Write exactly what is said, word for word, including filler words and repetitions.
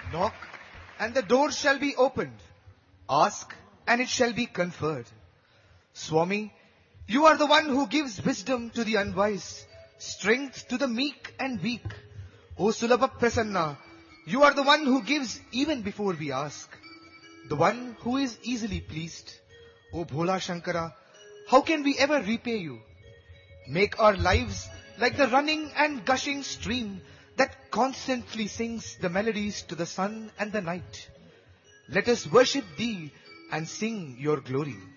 Knock, and the door shall be opened. Ask, and it shall be conferred. Swami, you are the one who gives wisdom to the unwise, strength to the meek and weak. O Sulabha Prasanna, you are the one who gives even before we ask, the one who is easily pleased. O Bhola Shankara, how can we ever repay you? Make our lives like the running and gushing stream that constantly sings the melodies to the sun and the night. Let us worship thee and sing your glory.